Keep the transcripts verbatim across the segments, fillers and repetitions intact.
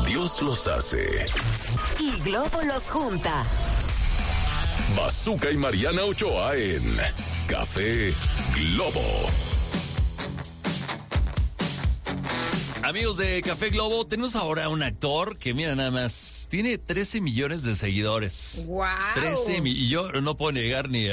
Dios los hace. Y Globo los junta. Bazooka y Mariana Ochoa en Café Globo. Amigos de Café Globo, tenemos ahora un actor que, mira, nada más, tiene trece millones de seguidores. ¡Wow! trece mi- y yo no puedo llegar ni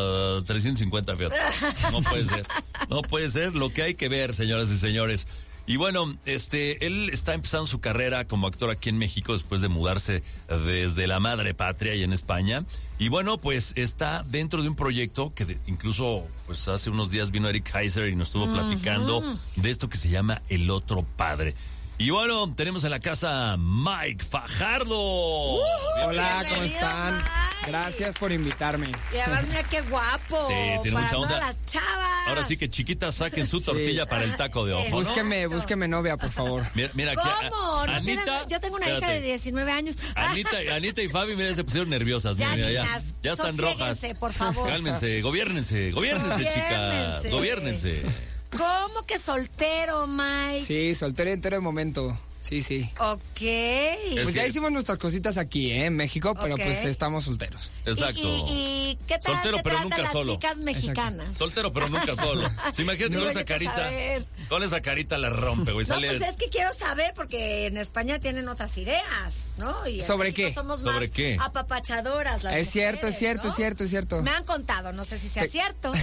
a trescientos cincuenta, fíjate. No puede ser. No puede ser lo que hay que ver, señoras y señores. Y bueno, este, él está empezando su carrera como actor aquí en México después de mudarse desde la madre patria y en España. Y bueno, pues está dentro de un proyecto que de, incluso, pues hace unos días vino Eric Heiser y nos estuvo uh-huh. platicando de esto que se llama El Otro Padre. Y bueno, tenemos en la casa Mike Fajardo. Uh, Hola, ¿cómo están? Mike. Gracias por invitarme. Y además, mira qué guapo. Sí, tiene para mucha onda. todas las chavas. Ahora sí que chiquitas saquen su tortilla sí. para el taco de ojo, ¿no? Búsqueme, búsqueme novia, por favor. Mira, mira aquí. ¿Cómo? ¿No Anita, tienes, yo tengo una espérate. hija de diecinueve años. Anita, Anita y Fabi, mira, se pusieron nerviosas. Ya, mira, niñas, ya, ya están rojas. por favor. Cálmense, gobiérnense, gobiérnense, chicas. Gobiérnense. ¿Cómo que soltero, Mike? Sí, soltero y entero de momento. Sí, sí. Ok. Pues Es ya que... hicimos nuestras cositas aquí, ¿eh? En México, pero okay. pues estamos solteros. Exacto. ¿Y, y, y qué tal soltero, te pero tratan nunca las solo. chicas mexicanas? Exacto. Soltero, pero nunca solo. Sí, imagínate con esa carita. Con esa carita la rompe, güey. No, Sale... pues es que quiero saber, porque en España tienen otras ideas, ¿no? Y ¿Sobre qué? Somos ¿Sobre más qué? apapachadoras las Es mujeres, cierto, es cierto, ¿no? es cierto, es cierto. Me han contado, no sé si sea Te... cierto.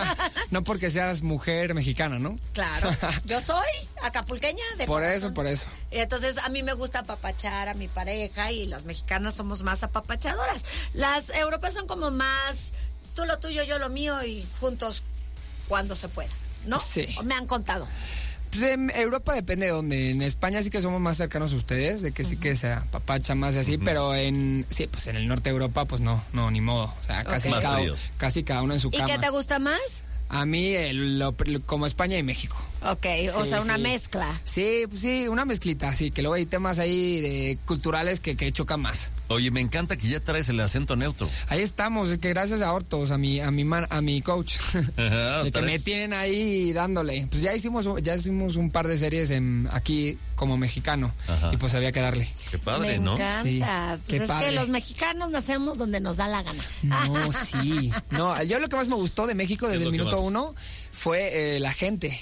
No porque seas mujer mexicana, ¿no? Claro. Yo soy acapulqueña de Por corazón. eso, por eso. Y entonces a mí me gusta apapachar a mi pareja y las mexicanas somos más apapachadoras. Las europeas son como más tú lo tuyo, yo lo mío y juntos cuando se pueda, ¿no? Sí. Me han contado. Pues en Europa depende de dónde. En España sí que somos más cercanos a ustedes, de que uh-huh. sí que se apapacha más y así, uh-huh. pero en sí, pues en el norte de Europa, pues no, no, ni modo. O sea, casi, okay. cada, casi cada uno en su ¿Y cama. qué te gusta más? A mí, el, lo, como España y México. Ok, sí, o sea, una sí. mezcla. Sí, pues sí, una mezclita, sí, que luego hay temas ahí de culturales que, que chocan más. Oye, me encanta que ya traes el acento neutro. Ahí estamos, es que gracias a Hortos, a mi, a mi man, a mi coach, Ajá, de que me tienen ahí dándole. Pues ya hicimos, ya hicimos un par de series en, aquí como mexicano. Ajá. Y pues había que darle. Qué padre, me ¿no? Me encanta. Sí, pues qué es padre. que los mexicanos nacemos donde nos da la gana. No, sí. No, yo lo que más me gustó de México desde el minuto uno fue eh, la gente.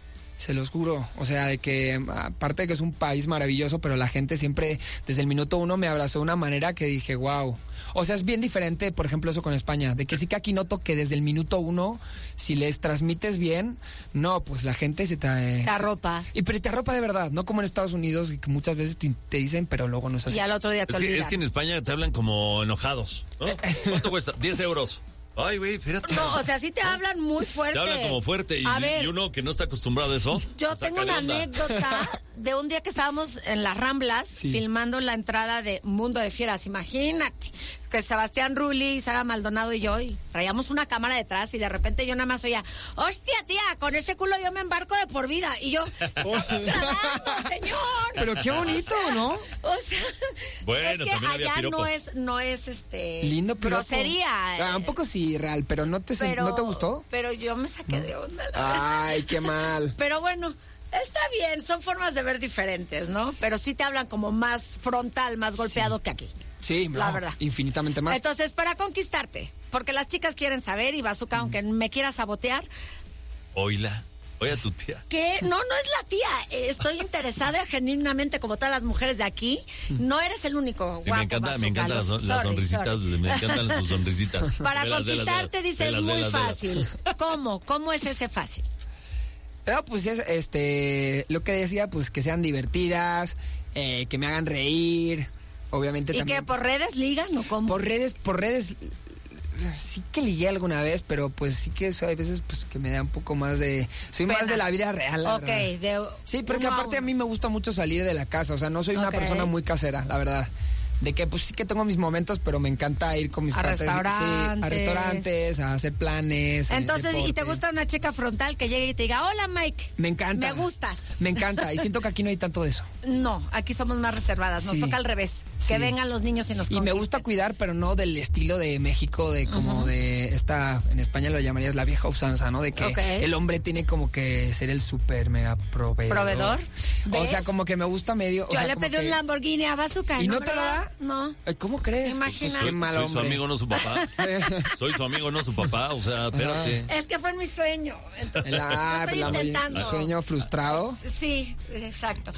Se los juro, o sea, de que aparte de que es un país maravilloso, pero la gente siempre desde el minuto uno me abrazó de una manera que dije, wow. O sea, es bien diferente, por ejemplo, eso con España, de que sí que aquí noto que desde el minuto uno, si les transmites bien, no, pues la gente se te... Te arropa. Y pero te arropa de verdad, no como en Estados Unidos, que muchas veces te, te dicen, pero luego no es así. Y al otro día te es que, olvidan. es que en España te hablan como enojados, ¿no? ¿Cuánto cuesta? diez euros. Ay, güey, fíjate. No, o sea, sí te hablan muy fuerte. Te hablan como fuerte y, y uno que no está acostumbrado a eso. Yo tengo una anécdota de un día que estábamos en las Ramblas sí. filmando la entrada de Mundo de Fieras. Imagínate que Sebastián Rulli, Sara Maldonado y yo y traíamos una cámara detrás y de repente yo nada más oía, hostia, tía, con ese culo yo me embarco de por vida. Y yo, estamos grabando, señor. Pero qué bonito, ¿no? O sea, bueno, es que también allá había no es, no es este lindo piropo. Grosería. Ah, un poco sí, real, pero no te, pero, ¿no te gustó? Pero yo me saqué no. de onda, la Ay, qué mal. Pero bueno, está bien, son formas de ver diferentes, ¿no? Pero sí te hablan como más frontal, más golpeado sí. que aquí. Sí, la no, verdad. Infinitamente más. Entonces, para conquistarte, porque las chicas quieren saber, y Bazooka, mm. aunque me quiera sabotear. Oíla. Oye a tu tía. Que no, no es la tía. Estoy interesada genuinamente, como todas las mujeres de aquí. No eres el único. Sí, guapo, me encanta, Bazooka, me encantan las, sorry, las sonrisitas, sorry. Me encantan tus sonrisitas. Para velas, conquistarte, velas, dices, es muy velas, fácil. Velas. ¿Cómo? ¿Cómo es ese fácil? No, pues es, este, lo que decía, pues que sean divertidas, eh, que me hagan reír, obviamente ¿Y también. ¿Y que por pues, redes ligan o cómo? Por redes, por redes, sí que ligué alguna vez, pero pues sí que eso, hay veces pues que me da un poco más de... Soy Pena. más de la vida real, la Ok, verdad. de... Sí, porque aparte a, a mí me gusta mucho salir de la casa, o sea, no soy okay. una persona muy casera, la verdad. de que pues sí que tengo mis momentos, pero me encanta ir con mis A cuates, restaurantes. sí, a restaurantes, a hacer planes. eh, Entonces, ¿y te deporte. gusta una chica frontal que llegue y te diga, hola Mike? Me encanta. Me gustas. Me encanta, y siento que aquí no hay tanto de eso. No, aquí somos más reservadas, nos Sí. toca al revés, que Sí. vengan los niños y nos Y me conquisten. gusta cuidar, pero no del estilo de México, de como de esta, en España lo llamarías la vieja usanza, ¿no? De que Ok. el hombre tiene como que ser el súper mega proveedor. ¿Proveedor? O ¿Ves? sea, como que me gusta medio. o Yo sea, le como pedí que- un Lamborghini a Bazooka. ¿Y no no me te lo da? No. Ay, ¿cómo crees? Imagínate. Qué mal Soy su hombre. amigo, no su papá. Soy su amigo, no su papá. O sea, espérate. Es que fue en mi sueño. Entonces, La, lo estoy la- intentando. el sueño frustrado. Sí, exacto.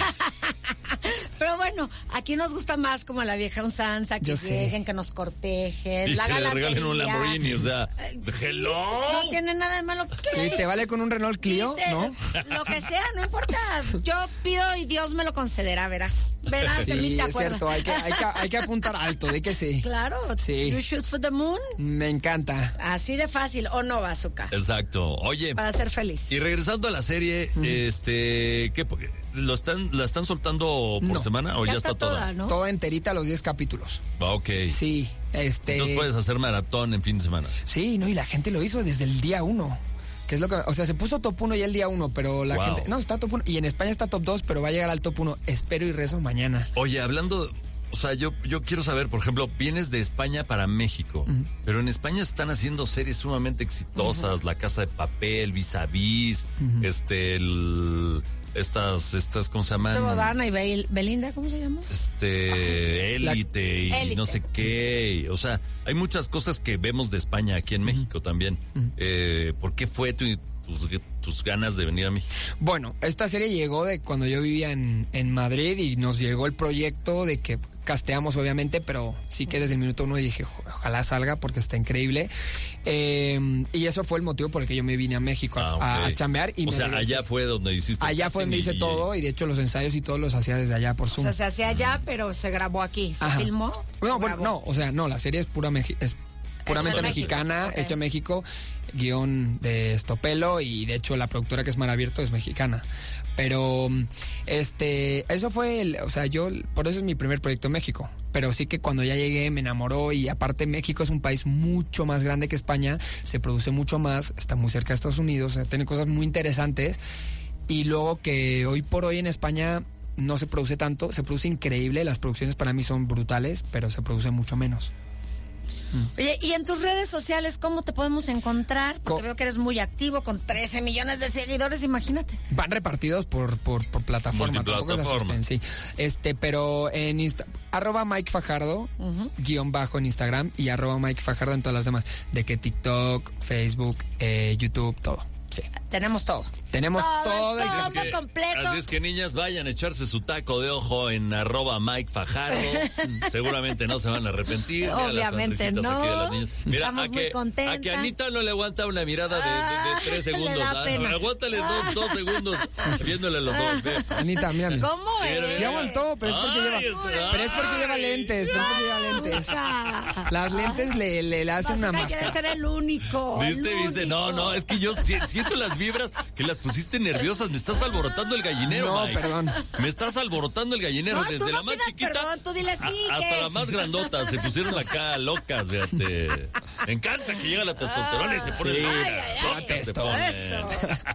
Pero bueno, aquí nos gusta más como la vieja usanza, que Yo sé. lleguen, que nos cortejen, Y la que le regalen un galantería. Lamborghini, o sea, hello. No tiene nada de malo. Sí, te vale con un Renault Clio, Dice, ¿no? Lo que sea, no importa. Yo pido y Dios me lo concederá, verás. Verás, de mí Sí, te es acuerdas. cierto, hay que, hay, que, hay que apuntar alto, de que sí. Claro. Sí. You shoot for the moon. Me encanta. Así de fácil, o no, Bazooka. Exacto. Oye, Para ser feliz. y regresando a la serie, este, ¿qué? ¿Lo están, la están soltando por No. semana o ya, está, toda? ¿no? Toda enterita los diez capítulos. Ah, ok. Sí, este. Entonces puedes hacer maratón en fin de semana. Sí, no, y la gente lo hizo desde el día uno. Que es lo que, o sea, se puso top uno ya el día uno, pero la Wow. gente, no, está top uno, y en España está top dos, pero va a llegar al top uno, espero y rezo mañana. Oye, hablando, o sea, yo, yo quiero saber, por ejemplo, vienes de España para México, pero en España están haciendo series sumamente exitosas, La Casa de Papel, Vis a Vis, este, el, estas, estas, ¿cómo se llaman? Estuvo Dana y Bel- Belinda, ¿cómo se llama? Este, Élite y Élite. no sé qué. O sea, hay muchas cosas que vemos de España aquí en México también. Eh, ¿Por qué fue tu, tus, tus ganas de venir a México? Bueno, esta serie llegó de cuando yo vivía en, en Madrid y nos llegó el proyecto de que casteamos obviamente, pero sí que desde el minuto uno dije, "Jo- ojalá salga porque está increíble". Eh, y eso fue el motivo por el que yo me vine a México a, Ah, a- ok. a chambear. Y o me sea, regresé. allá fue donde hiciste. el Allá fue donde casting hice y- todo y de hecho los ensayos y todos los hacía desde allá por O Zoom. sea, se hacía allá, pero se grabó aquí. ¿Se Ajá. filmó? No, ¿Se bueno, grabó? no, o sea, no, la serie es pura Mexi- es puramente en México, mexicana, ok. hecha en México, guión de Estopelo y de hecho la productora que es Mar Abierto es mexicana. Pero este, eso fue el, o sea, yo por eso es mi primer proyecto en México, pero sí que cuando ya llegué me enamoró y aparte México es un país mucho más grande que España, se produce mucho más, está muy cerca de Estados Unidos, o sea, tiene cosas muy interesantes y luego que hoy por hoy en España no se produce tanto, se produce increíble, las producciones para mí son brutales, pero se produce mucho menos. Oye, y en tus redes sociales, ¿cómo te podemos encontrar? Porque Co- veo que eres muy activo con trece millones de seguidores, imagínate. Van repartidos por, por, por plataforma, tampoco se Multiplataforma. asusten, sí. Este, pero en Insta, arroba Mike Fajardo, guión bajo en Instagram y arroba Mike Fajardo en todas las demás. De que TikTok, Facebook, eh, YouTube, todo. Sí. Tenemos todo. Tenemos todo el todo Así es que- completo. Así es que niñas, vayan a echarse su taco de ojo en arroba Mike Fajardo. Seguramente no se van a arrepentir. Mira las Obviamente sonrisitas no. aquí de las niñas. Mira, Estamos a muy que, contentas. a que Anita no le aguanta una mirada de, de- de Ah, tres le segundos. da Ah, pena. aguántale dos, dos segundos viéndole los ojos. Ve. Anita, mírame. ¿Cómo Mira, es? Sí aguantó, pero es porque Ay, lleva, este- pero es porque lleva ay. lentes, pero es porque lleva lentes. Azúcar. Las lentes le, le, le hacen una Bazooka quiere máscara. ser el único. el ¿Viste? ¿Viste? No, único. no, es que yo si- siento las vibras que las pusiste nerviosas. Me estás alborotando el gallinero, No, Mike. perdón. Me estás alborotando el gallinero. No, tú Desde no la más pidas chiquita perdón, tú dile sí, a- ¿qué hasta es? la más grandota. Se pusieron acá locas, fíjate. Me encanta que llega la testosterona y se pone Sí, loca. Ay, ay, ay, Locas se eso, ponen. eso.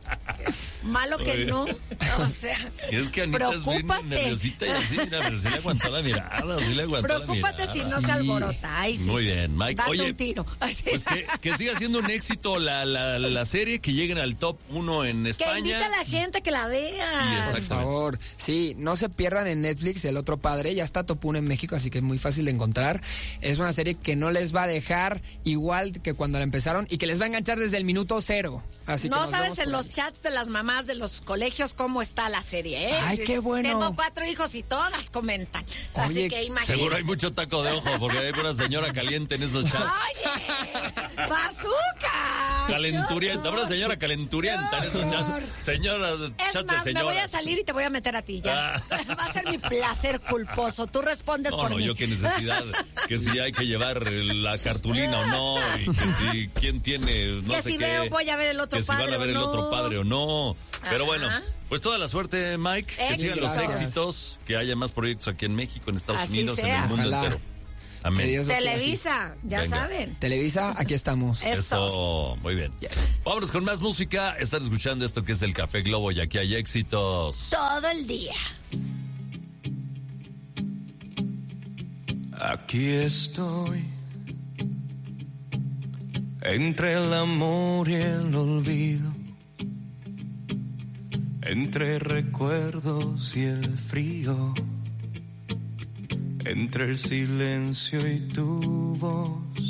Malo que Oye. no. O sea, Y es que Anita es bien preocúpate. nerviosita y así, mira, pero sí le aguantó la mirada, sí le aguantó Preocúpate la si mirada. no se alborota. Ay, sí. Muy bien, Mike. Date Oye, un tiro. Ay, sí. Pues que, que siga siendo un éxito la, la, la serie, que lleguen al top uno en Que España. invite a la gente que la Y vea. exacto. Por favor, sí, no se pierdan en Netflix El Otro Padre, ya está top uno en México, así que es muy fácil de encontrar. Es una serie que no les va a dejar igual que cuando la empezaron y que les va a enganchar desde el minuto cero. Así que No nos sabes vemos en por los ahí. chats de las mamás de los colegios cómo está la serie, ¿eh? Ay, qué bueno. Tengo cuatro hijos y todas comentan. Así Oye, que imagínate. Seguro hay mucho taco de ojo porque hay una señora caliente en esos chats. ¡Oye! ¡Bazooka! Calenturienta, ahora señora calenturienta en esos chats. Señora, Es chat de más, me señoras. voy a salir y te voy a meter a ti ya. Ah. Va a ser mi placer culposo. Tú respondes No, por no, mí. yo qué necesidad, que si hay que llevar la cartulina o no, y que si quién tiene, no Que sé si qué. veo, voy a ver el otro que padre si van a ver o el no. otro padre o no. Pero Ajá. bueno, pues toda la suerte, Mike, que sigan los Gracias. éxitos, que haya más proyectos aquí en México, en Estados Así Unidos, en sea. el mundo Ojalá. entero. Que Amén. Dios lo quiera así. Televisa, ya Venga. saben. Televisa, aquí estamos. Eso. Eso, muy bien. Yes. Vámonos con más música. Están escuchando esto que es el Café Globo y aquí hay éxitos. Todo el día. Aquí estoy, entre el amor y el olvido, entre recuerdos y el frío, entre el silencio y tu voz.